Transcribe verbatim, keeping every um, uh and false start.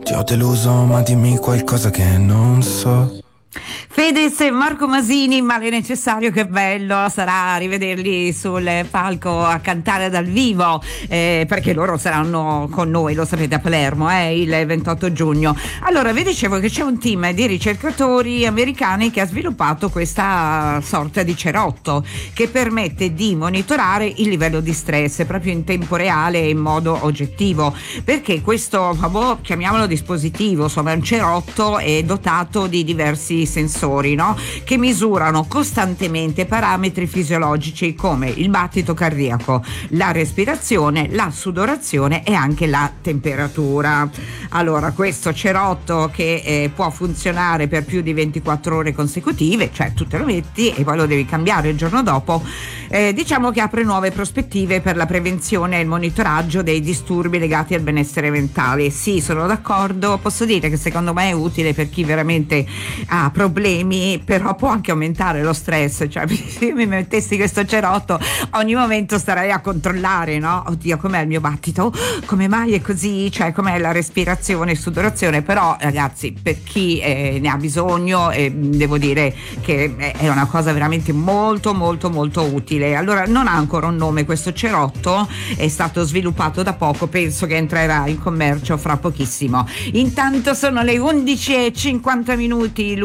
Ti ho deluso, ma dimmi qualcosa che non so. Fedez e Marco Masini, Male necessario, che bello sarà rivederli sul palco a cantare dal vivo, eh, perché loro saranno con noi, lo sapete, a Palermo eh, il ventotto giugno. Allora, vi dicevo che c'è un team di ricercatori americani che ha sviluppato questa sorta di cerotto che permette di monitorare il livello di stress proprio in tempo reale e in modo oggettivo, perché questo, boh, chiamiamolo dispositivo, insomma, un cerotto è dotato di diversi sensori, no? Che misurano costantemente parametri fisiologici come il battito cardiaco, la respirazione, la sudorazione e anche la temperatura. Allora, questo cerotto che eh, può funzionare per più di ventiquattro ore consecutive, cioè tu te lo metti e poi lo devi cambiare il giorno dopo, eh, diciamo che apre nuove prospettive per la prevenzione e il monitoraggio dei disturbi legati al benessere mentale. Sì, sono d'accordo, posso dire che secondo me è utile per chi veramente ha problemi, però può anche aumentare lo stress, cioè se io mi mettessi questo cerotto ogni momento starei a controllare, no? Oddio, com'è il mio battito? Come mai è così? Cioè com'è la respirazione e sudorazione? Però ragazzi, per chi eh, ne ha bisogno, eh, devo dire che è una cosa veramente molto molto molto utile. Allora, non ha ancora un nome questo cerotto, è stato sviluppato da poco, penso che entrerà in commercio fra pochissimo. Intanto sono le undici e cinquanta minuti.